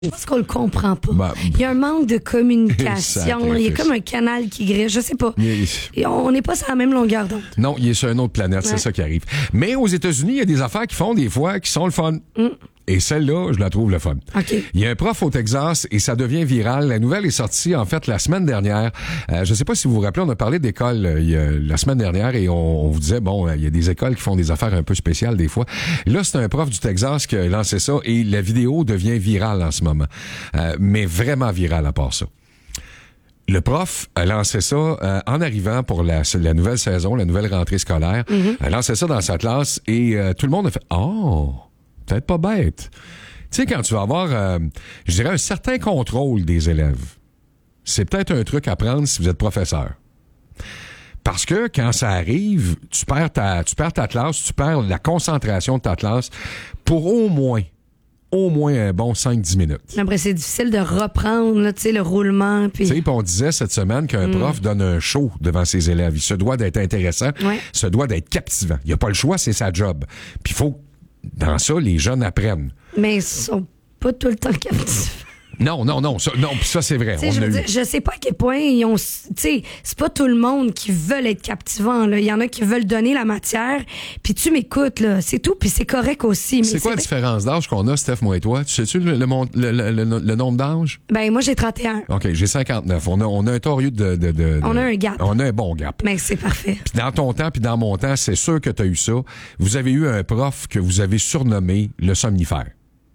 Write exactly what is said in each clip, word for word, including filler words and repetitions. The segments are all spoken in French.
Je pense qu'on le comprend pas. Ben, il y a un manque de communication. Sacrifice. Il y a comme un canal qui grille. Je sais pas. Il- Et on n'est pas sur la même longueur d'onde. Non, il est sur une autre planète, Ouais. c'est ça qui arrive. Mais aux États-Unis, il y a des affaires qui font des fois qui sont le fun. Mm. Et celle-là, je la trouve le fun. OK. Il y a un prof au Texas et ça devient viral. La nouvelle est sortie, en fait, la semaine dernière. Euh, je ne sais pas si vous vous rappelez, on a parlé d'école euh, il y a- la semaine dernière et on, on vous disait, bon, euh, il y a des écoles qui font des affaires un peu spéciales des fois. Là, c'est un prof du Texas qui a lancé ça et la vidéo devient virale en ce moment. Euh, mais vraiment virale à part ça. Le prof a lancé ça euh, en arrivant pour la, la nouvelle saison, la nouvelle rentrée scolaire. Mm-hmm. A lancé ça dans sa classe et euh, tout le monde a fait « Oh, peut-être pas bête. » Tu sais, quand tu vas avoir, euh, je dirais, un certain contrôle des élèves, c'est peut-être un truc à prendre si vous êtes professeur. Parce que quand ça arrive, tu perds ta, tu perds ta classe, tu perds la concentration de ta classe pour au moins, au moins un bon cinq dix minutes. Après, c'est difficile de reprendre, là, tu sais, le roulement. Puis... Tu sais, puis on disait cette semaine qu'un Mm. prof donne un show devant ses élèves. Il se doit d'être intéressant, Ouais. se doit d'être captivant. Il n'y a pas le choix, c'est sa job. Puis il faut, dans ça, les jeunes apprennent. Mais ils sont pas tout le temps captifs. Non, non, non, ça, non, puis ça c'est vrai. Tu sais, On je a veux eu- dire, je sais pas à quel point ils ont. Tu sais, c'est pas tout le monde qui veut être captivant, là. Il y en a qui veulent donner la matière. Puis tu m'écoutes, là. C'est tout, puis c'est correct aussi. Mais C'est quoi la vrai- différence d'âge qu'on a, Steph, moi et toi? Tu sais-tu le, le, mon- le, le, le- le nombre d'âge? Ben, moi, j'ai trente et un. OK, j'ai cinquante-neuf. On a, on a un torieux de, de, de, de- On a un gap. On a un bon gap. Mais c'est parfait. Puis dans ton temps, puis dans mon temps, c'est sûr que tu as eu ça. Vous avez eu un prof que vous avez surnommé le somnifère.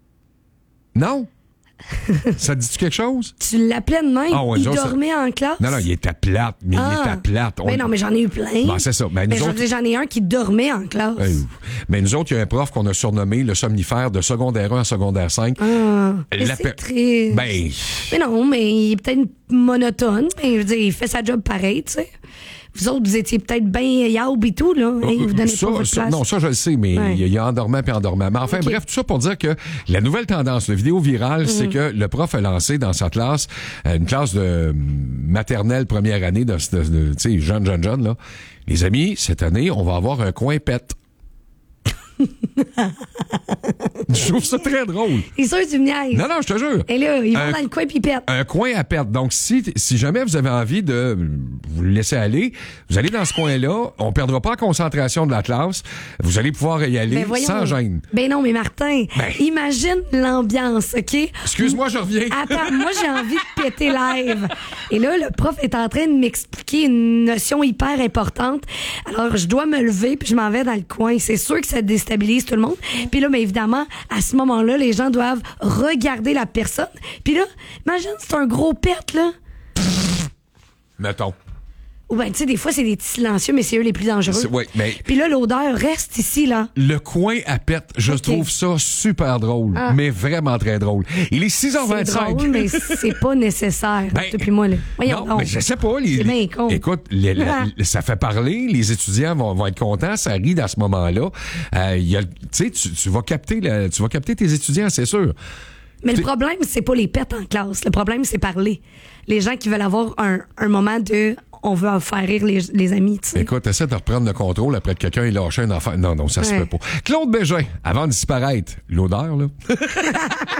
Non? Ça te dit-tu quelque chose? Tu l'appelais de même. Ah ouais, il nous autres, ça- dormait en classe. Non, non, il était plate, mais Ah. il était plate. On- Ben non, mais j'en ai eu plein. Ben, c'est ça. Ben, nous Mais j'en autres- j'en ai un qui dormait en classe. Euh, Mais nous autres, il y a un prof qu'on a surnommé le somnifère de secondaire un à secondaire cinq. Ah, mais La c'est pe- triste. Ben, Mais non, mais il est peut-être monotone. Mais je veux dire, il fait sa job pareil, tu sais. Vous autres, vous étiez peut-être bien yaoub et tout, là. Hein, vous donnez ça, pas votre ça- place. non, ça, je le sais, mais Ouais. il y a endormant puis endormant. Mais enfin, Ok. bref, tout ça pour dire que la nouvelle tendance, le vidéo virale, Mhm. c'est que le prof a lancé dans sa classe, euh, une classe de maternelle première année, de, de, de- tu sais, jeune, jeune, jeune, là. Les amis, cette année, on va avoir un coin pète. Je trouve ça très drôle. C'est sûr que tu me niaises. Non, non, je te jure. Et là, ils vont Un- dans le coin puis ils pètent. Un coin à perdre. Donc, si, si jamais vous avez envie de vous le laisser aller, vous allez dans ce coin-là, on perdra pas la concentration de la classe, vous allez pouvoir y aller Ben voyons. sans gêne. Ben non, mais Martin, Ben. imagine l'ambiance, OK? Excuse-moi, je reviens. Attends, moi, j'ai envie de péter live. Et là, le prof est en train de m'expliquer une notion hyper importante. Alors, je dois me lever puis je m'en vais dans le coin. C'est sûr que ça déstabilise tout le monde. Puis là, mais évidemment, à ce moment-là, les gens doivent regarder la personne. Puis là, imagine, c'est un gros pet, là. Mettons. Ou ben, tu sais, des fois, c'est des petits silencieux, mais c'est eux les plus dangereux. C'est- ouais, mais- Puis là, l'odeur reste ici, là. Le coin à pète, je Ok. trouve ça super drôle, Ah. mais vraiment très drôle. Il est six heures C'est vingt-cinq. drôle, mais c'est pas nécessaire. Ben, Depuis moi, là. Voyons non, donc. mais je sais pas. Les, C'est bien con. Écoute, les- la- Ah. ça fait parler, les étudiants vont, vont être contents, ça rit à ce moment-là. Euh, il y a le- tu sais, tu, tu vas capter, la- tu vas capter tes étudiants, c'est sûr. Mais le T'es- problème, c'est pas les pets en classe. Le problème, c'est parler. Les gens qui veulent avoir un, un moment de on veut faire rire les, les amis, tu sais. Écoute, essaie de reprendre le contrôle après que quelqu'un ait lâché un enfant. Non, non, ça se Ouais. peut pas. Claude Bégin, avant de disparaître, l'odeur, là.